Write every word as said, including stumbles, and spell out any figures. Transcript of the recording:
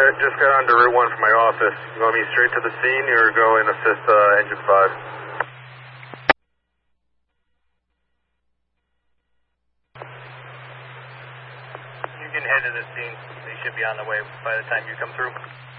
just got onto Route one from my office. You want me straight to the scene or go and assist uh, Engine five? You can head to the scene. They should be on the way by the time you come through.